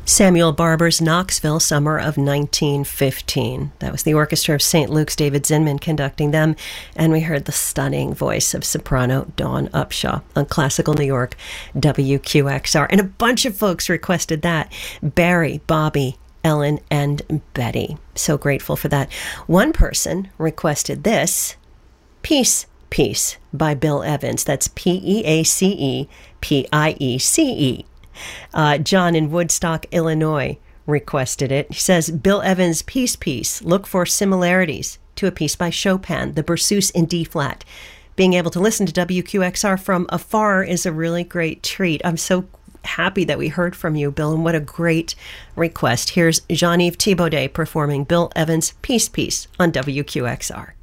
Samuel Barber's Knoxville, Summer of 1915. That was the Orchestra of St. Luke's, David Zinman conducting them, and we heard the stunning voice of soprano Dawn Upshaw on Classical New York, WQXR. And a bunch of folks requested that. Barry, Bobby, Ellen, and Betty. So grateful for that. One person requested this, Peace, Peace by Bill Evans. That's Peace, Piece. John in Woodstock, Illinois requested it. He says, Bill Evans' Peace, Peace. Look for similarities to a piece by Chopin, the Berceuse in D-flat. Being able to listen to WQXR from afar is a really great treat. I'm so happy that we heard from you, Bill, and what a great request. Here's Jean-Yves Thibaudet performing Bill Evans' Peace, Peace on WQXR.